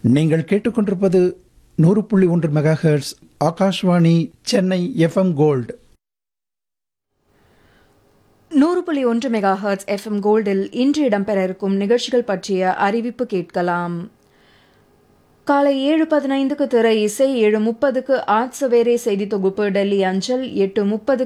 நீங்கள் கேட்டுக்கொண்டிருப்பது 100.1 megahertz Akashvani Chennai FM gold. 100.1 megahertz FM கோல்டில் இன்று இடம்பெற இருக்கும் நிகழ்ச்சிகள் பற்றிய அறிவிப்பு கேட்கலாம். காலை 7:15க்கு திரை இசை, 7:30க்கு ஆஜ் சவேரே செய்தி தொகுப்பு டெல்லி அஞ்சல், 8:30